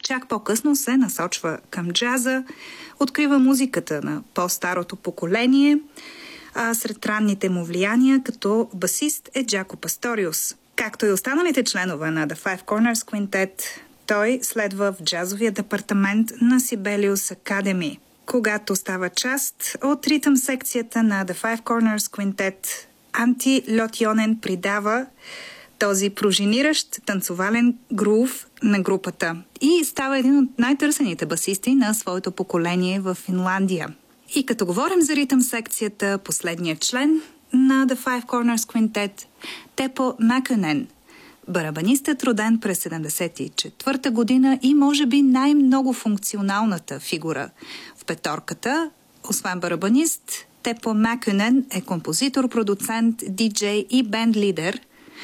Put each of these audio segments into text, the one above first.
Чак по-късно се насочва към джаза, открива музиката на по-старото поколение, а сред ранните му влияния като басист е Джако Пасториус. Както и останалите членове на The Five Corners Quintet, той следва в джазовия департамент на Sibelius Academy. Когато става част от ритъм секцията на The Five Corners Quintet, Анти Льотйонен придава този пружиниращ танцовален грув на групата и става един от най-търсените басисти на своето поколение в Финландия. И като говорим за ритъм секцията, последният член на The Five Corners Quintet, Тепо Макънен, барабанистът, роден през 1974 година и може би най-много функционалната фигура в петорката. Освен барабанист, Тепо Макънен е композитор, продуцент, диджей и бенд-лидер.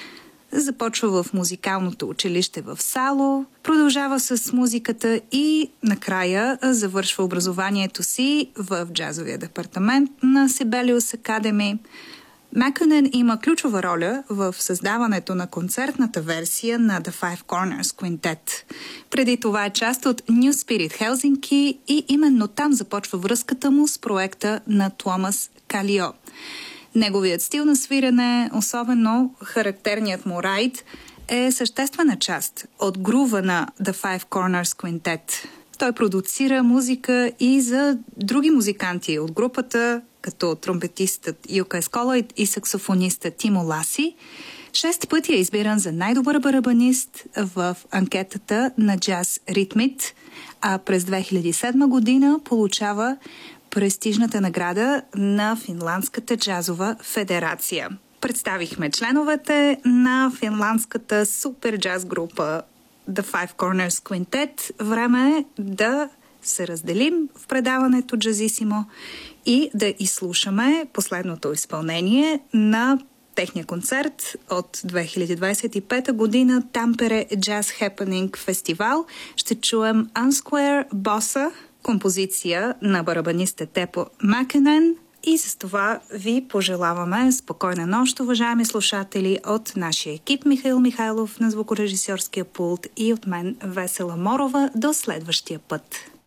Започва в музикалното училище в Сало, продължава с музиката и накрая завършва образованието си в джазовия департамент на Sibelius Academy. Макънен има ключова роля в създаването на концертната версия на The Five Corners Quintet. Преди това е част от New Spirit Helsinki и именно там започва връзката му с проекта на Туомас Калио. Неговият стил на свирене, особено характерният му райд, е съществена част от грува на The Five Corners Quintet. Той продуцира музика и за други музиканти от групата, като тромпетистът Юка Ескола и саксофонистът Тимо Ласи. 6 пъти е избиран за най-добър барабанист в анкетата на Jazz Rhythmit, а през 2007 година получава престижната награда на Финландската джазова федерация. Представихме членовете на финландската супер джаз група The Five Corners Quintet. Време е да се разделим в предаването Джазисимо и да изслушаме последното изпълнение на техния концерт от 2025 година Тампере Jazz Happening фестивал. Ще чуем Unsquare Bossa, композиция на барабаниста Тепо Макънен, и с това ви пожелаваме спокойна нощ, уважаеми слушатели, от нашия екип Михаил Михайлов на звукорежисьорския пулт и от мен Весела Морова. До следващия път.